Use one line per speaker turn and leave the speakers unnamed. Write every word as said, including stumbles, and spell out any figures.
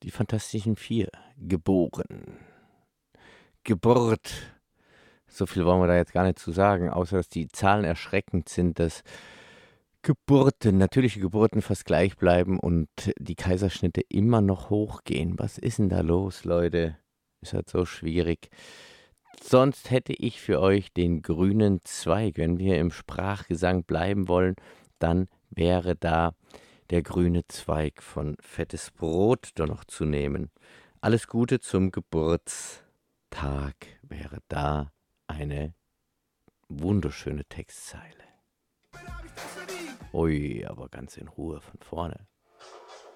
Die Fantastischen Vier, geboren. Geburt, so viel wollen wir da jetzt gar nicht zu sagen, außer dass die Zahlen erschreckend sind, dass Geburten, natürliche Geburten fast gleich bleiben und die Kaiserschnitte immer noch hochgehen. Was ist denn da los, Leute? Ist halt so schwierig. Sonst hätte ich für euch den grünen Zweig. Wenn wir im Sprachgesang bleiben wollen, dann wäre da der grüne Zweig von Fettes Brot doch noch zu nehmen. Alles Gute zum Geburtstag wäre da eine wunderschöne Textzeile. Ui, aber ganz in Ruhe von vorne.